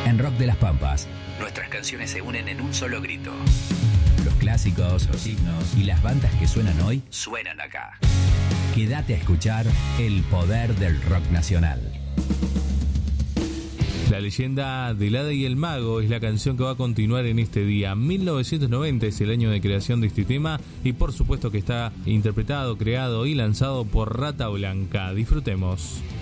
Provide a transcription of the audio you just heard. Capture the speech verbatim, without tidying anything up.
en Rock de las Pampas. Nuestras canciones se unen en un solo grito. Los clásicos, los himnos y las bandas que suenan hoy Suenan acá. Quédate a escuchar el poder del rock nacional. La leyenda del Hada y el Mago es la canción que va a continuar en este día. mil novecientos noventa es el año de creación de este tema y por supuesto que está interpretado, creado y lanzado por Rata Blanca. Disfrutemos.